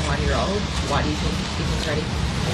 21-year-old. Why do you think he's ready?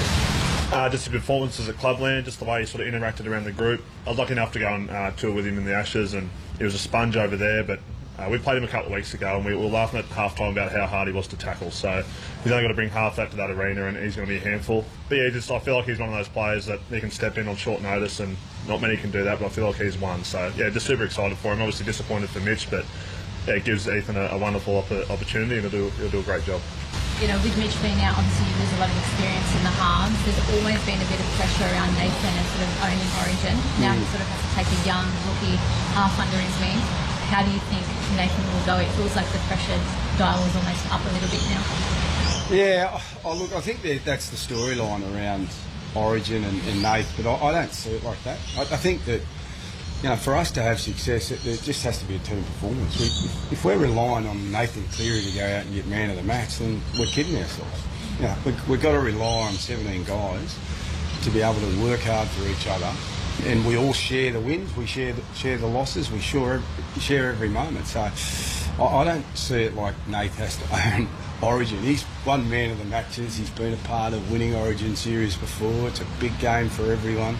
Just his performances at Clubland, just the way he sort of interacted around the group. I was lucky enough to go and tour with him in the Ashes, and he was a sponge over there, but we played him a couple of weeks ago, and we were laughing at half-time about how hard he was to tackle. So he's only got to bring half that to that arena, and he's going to be a handful. But yeah, I feel like he's one of those players that he can step in on short notice, and not many can do that, but I feel like he's one. So yeah, just super excited for him. Obviously disappointed for Mitch, but yeah, it gives Ethan a wonderful opportunity, and he'll do a great job. You know, with Mitch being out, obviously you lose a lot of experience in the halves. There's always been a bit of pressure around Nathan and sort of owning Origin. Now he sort of has to take a young rookie half under his wing. How do you think Nathan will go? It feels like the pressure dial is almost up a little bit now. Yeah, look, I think that's the storyline around Origin and Nath, but I don't see it like that. I think that, you know, for us to have success, it just has to be a team performance. If we're relying on Nathan Cleary to go out and get man of the match, then we're kidding ourselves. You know, we've got to rely on 17 guys to be able to work hard for each other, and we all share the wins, we share the losses, we share every moment. So I don't see it like Nath has to own Origin. He's won man of the matches, he's been a part of winning Origin series before. It's a big game for everyone.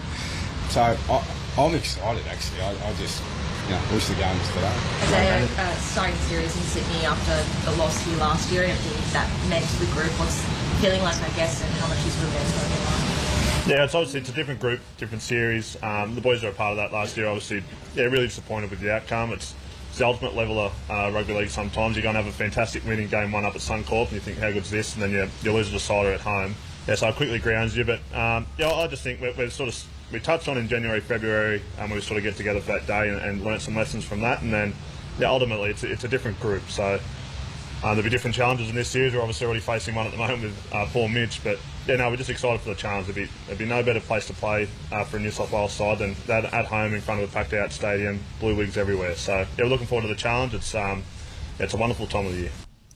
So I'm excited, actually. I just, you know, wish the game was today. Isaiah, starting series in Sydney after the loss here last year, and everything that meant to the group, what's feeling like, I guess, and how much is revenge going on? Yeah, it's a different group, different series. The boys were a part of that last year. Obviously, yeah, really disappointed with the outcome. It's the ultimate level of rugby league. Sometimes you're going to have a fantastic winning game one up at Suncorp, and you think, how good's this? And then you lose to Cider at home. Yeah, so it quickly grounds you. But yeah, I just think we're sort of, we touched on in January, February, and we sort of get together for that day and learnt some lessons from that. And then, yeah, ultimately it's a different group. So there'll be different challenges in this series. We're obviously already facing one at the moment with poor Mitch. But yeah, no, we're just excited for the challenge. There'd be no better place to play for a New South Wales side than that at home in front of a packed out stadium, blue wigs everywhere. So yeah, we're looking forward to the challenge. It's a wonderful time of the year.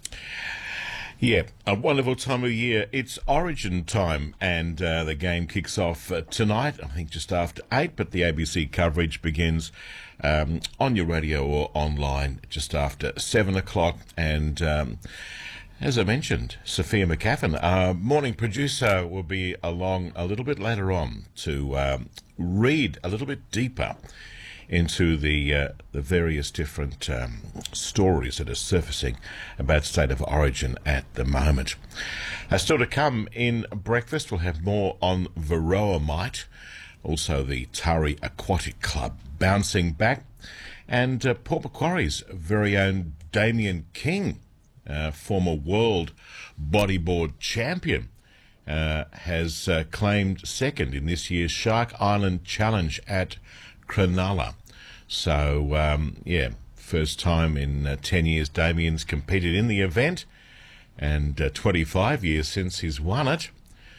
Yeah, a wonderful time of year. It's Origin time, and the game kicks off tonight, I think just after 8, but the ABC coverage begins on your radio or online just after 7 o'clock. And as I mentioned, Sophia McCaffin, our morning producer, will be along a little bit later on to read a little bit deeper into the various different stories that are surfacing about State of Origin at the moment. Still to come in breakfast, we'll have more on Varroa Mite, also the Tari Aquatic Club bouncing back, and Port Macquarie's very own Damien King, former world bodyboard champion, has claimed second in this year's Shark Island Challenge at Cronulla. So, yeah, first time in 10 years Damien's competed in the event, and 25 years since he's won it.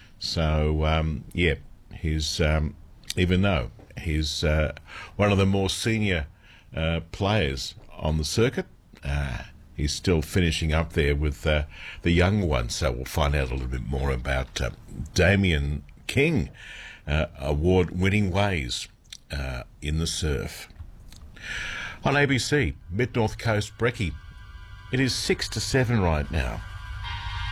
So, yeah, he's, even though he's one of the more senior players on the circuit, he's still finishing up there with the young ones. So we'll find out a little bit more about Damien King, award-winning ways in the surf. On ABC, Mid-North Coast Brekkie, it is 6 to 7 right now.